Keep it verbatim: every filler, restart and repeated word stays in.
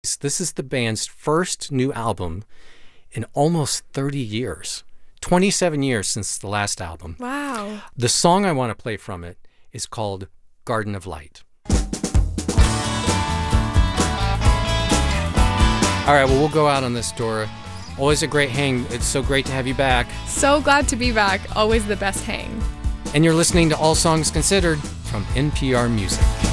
This is the band's first new album in almost thirty years. twenty-seven years since the last album. Wow. The song I want to play from it is called Garden of Light. All right, well, we'll go out on this, Dora. Always a great hang. It's so great to have you back. So glad to be back. Always the best hang. And you're listening to All Songs Considered from N P R Music.